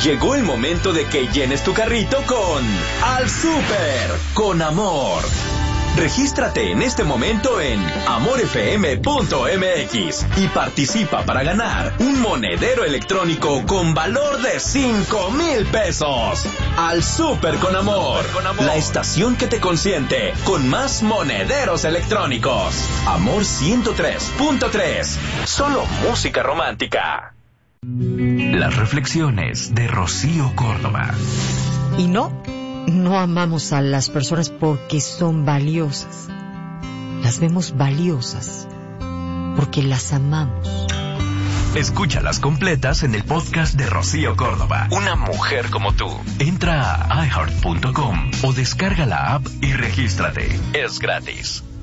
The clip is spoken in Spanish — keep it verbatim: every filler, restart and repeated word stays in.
Llegó el momento de que llenes tu carrito con Al Súper con Amor. Regístrate en este momento en amor f m punto m x y participa para ganar un monedero electrónico con valor de cinco mil pesos. Al Súper con Amor, con Amor, la estación que te consiente con más monederos electrónicos. Amor ciento tres punto tres, solo música romántica. Las reflexiones de Rocío Córdoba. Y no, no amamos a las personas porque son valiosas. Las vemos valiosas porque las amamos. Escúchalas completas en el podcast de Rocío Córdoba. Una mujer como tú. Entra a i heart punto com o descarga la app y regístrate. Es gratis.